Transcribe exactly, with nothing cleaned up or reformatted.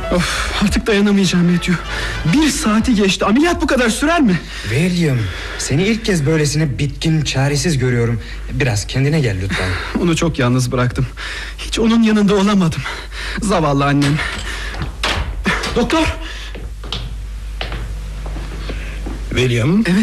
Of, artık dayanamayacağım Matthew. Bir saati geçti. Ameliyat bu kadar sürer mi? William, seni ilk kez böylesine bitkin, çaresiz görüyorum. Biraz kendine gel lütfen. Onu çok yalnız bıraktım. Hiç onun yanında olamadım. Zavallı annem. Doktor. William. Evet.